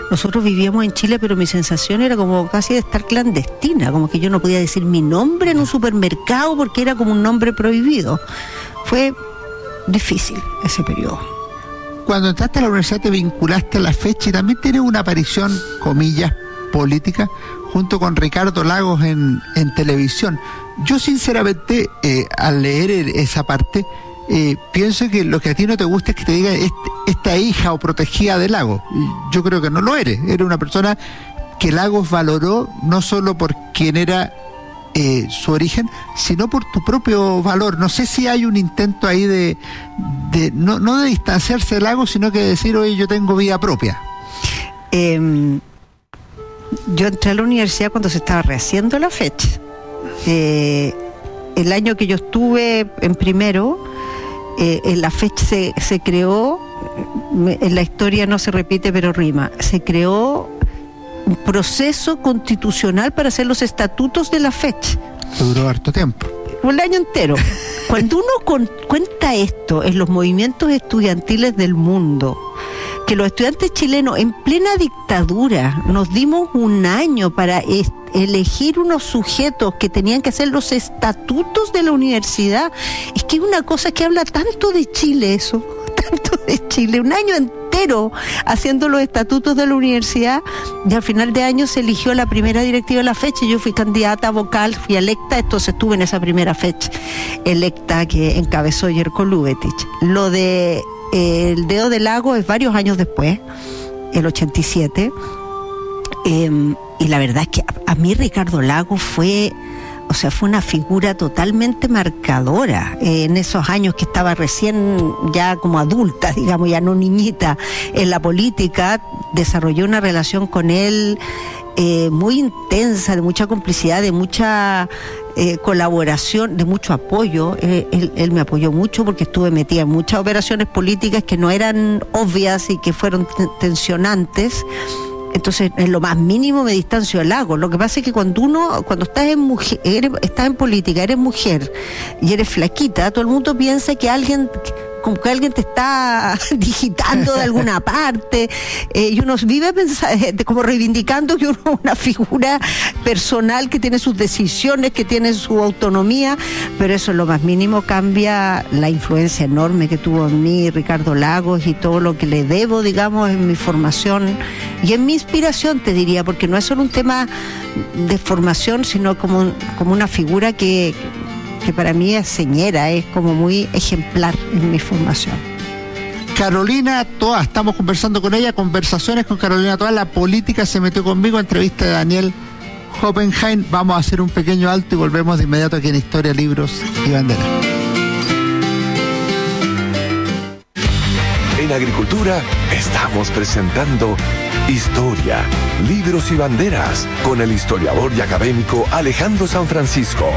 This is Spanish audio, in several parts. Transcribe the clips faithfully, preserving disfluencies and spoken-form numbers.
nosotros vivíamos en Chile, pero mi sensación era como casi de estar clandestina, como que yo no podía decir mi nombre en un supermercado porque era como un nombre prohibido. Fue difícil ese periodo. Cuando entraste a la universidad te vinculaste a la fecha y también tienes una aparición, comillas, política, junto con Ricardo Lagos en, en televisión. Yo sinceramente, eh, al leer esa parte, eh, pienso que lo que a ti no te gusta es que te diga este, esta hija o protegida de Lagos. Yo creo que no lo eres. Eres una persona que Lagos valoró no solo por quién era eh, su origen, sino por tu propio valor. No sé si hay un intento ahí de, de no, no de distanciarse de Lagos, sino que decir, oye, yo tengo vida propia. Eh, yo entré a la universidad cuando se estaba rehaciendo la fecha. Eh, el año que yo estuve en primero, eh, en la fecha se, se creó, en la historia no se repite pero rima, se creó un proceso constitucional para hacer los estatutos de la fecha. Duró harto tiempo. Un año entero. Cuando uno con, cuenta esto en los movimientos estudiantiles del mundo, que los estudiantes chilenos en plena dictadura nos dimos un año para est- elegir unos sujetos que tenían que hacer los estatutos de la universidad, es que es una cosa que habla tanto de Chile eso, tanto de Chile, un año entero haciendo los estatutos de la universidad, y al final de año se eligió la primera directiva de la fecha, y yo fui candidata vocal, fui electa, entonces estuve en esa primera fecha electa que encabezó Jerko Lubetich. Lo de eh, el dedo del lago es varios años después, el ochenta y siete, eh, y la verdad es que a, a mí Ricardo Lagos fue, o sea, fue una figura totalmente marcadora eh, en esos años que estaba recién ya como adulta, digamos, ya no niñita en la política. Desarrollé una relación con él eh, muy intensa, de mucha complicidad, de mucha eh, colaboración, de mucho apoyo. Eh, él, él me apoyó mucho porque estuve metida en muchas operaciones políticas que no eran obvias y que fueron t- tensionantes. Entonces, en lo más mínimo me distancio del lago. Lo que pasa es que cuando uno, cuando estás en mujer, eres, estás en política, eres mujer y eres flaquita, todo el mundo piensa que alguien, como que alguien te está digitando de alguna parte, eh, y uno vive pensando, como reivindicando que uno es una figura personal que tiene sus decisiones, que tiene su autonomía, pero eso en lo más mínimo cambia la influencia enorme que tuvo en mí Ricardo Lagos y todo lo que le debo, digamos, en mi formación y en mi inspiración, te diría, porque no es solo un tema de formación, sino como, como una figura que, que para mí es señera, es como muy ejemplar en mi formación. Carolina Toá, estamos conversando con ella, conversaciones con Carolina Toá, la política se metió conmigo, entrevista de Daniel Hoppenheim. Vamos a hacer un pequeño alto y volvemos de inmediato aquí en Historia, Libros y Banderas. En Agricultura estamos presentando Historia, Libros y Banderas con el historiador y académico Alejandro San Francisco.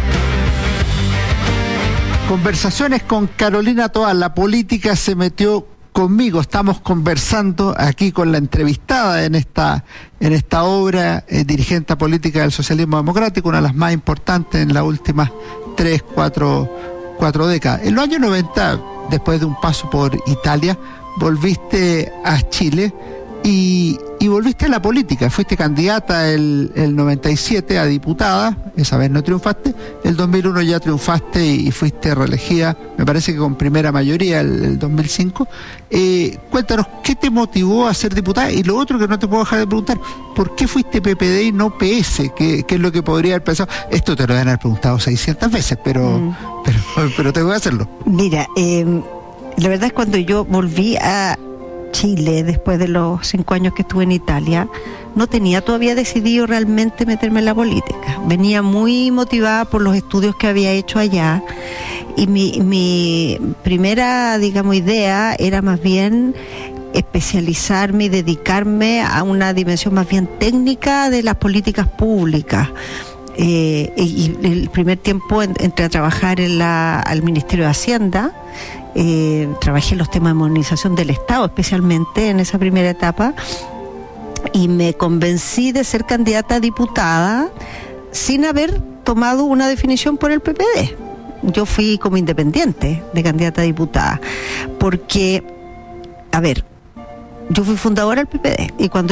Conversaciones con Carolina Toá, la política se metió conmigo. Estamos conversando aquí con la entrevistada en esta, en esta obra, eh, dirigente política del socialismo democrático, una de las más importantes en las últimas tres, cuatro, cuatro décadas. En los años noventa, después de un paso por Italia, volviste a Chile y, y volviste a la política. Fuiste candidata el, el noventa y siete a diputada, esa vez no triunfaste, el dos mil uno ya triunfaste y, y fuiste reelegida, me parece que con primera mayoría el, el dos mil cinco. Eh, cuéntanos, ¿qué te motivó a ser diputada? Y lo otro que no te puedo dejar de preguntar, ¿por qué fuiste P P D y no P S? ¿Qué, qué es lo que podría haber pensado? Esto te lo deben haber preguntado seiscientas veces, pero, mm. pero, pero tengo que hacerlo. Mira, eh, la verdad es cuando yo volví a Chile, después de los cinco años que estuve en Italia, no tenía todavía decidido realmente meterme en la política. Venía muy motivada por los estudios que había hecho allá y mi, mi primera, digamos, idea era más bien especializarme y dedicarme a una dimensión más bien técnica de las políticas públicas. Eh, y, y el primer tiempo en, entré a trabajar en la, al Ministerio de Hacienda. Eh, trabajé en los temas de modernización del Estado, especialmente en esa primera etapa, y me convencí de ser candidata a diputada sin haber tomado una definición por el P P D. Yo fui como independiente de candidata a diputada, porque, a ver, yo fui fundadora del P P D, y cuando